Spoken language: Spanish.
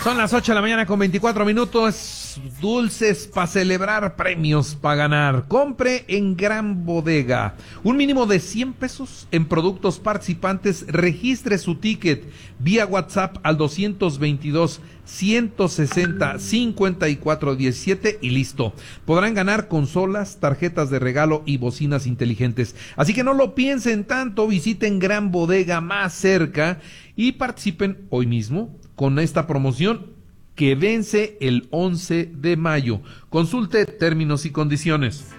Son las 8 de la mañana con 24 minutos. Dulces para celebrar, premios para ganar. Compre en Gran Bodega. Un mínimo de 100 pesos en productos participantes. Registre su ticket vía WhatsApp al 222-160-5417 y listo. Podrán ganar consolas, tarjetas de regalo y bocinas inteligentes. Así que no lo piensen tanto. Visiten Gran Bodega más cerca y participen hoy mismo con esta promoción que vence el 11 de mayo. Consulte términos y condiciones.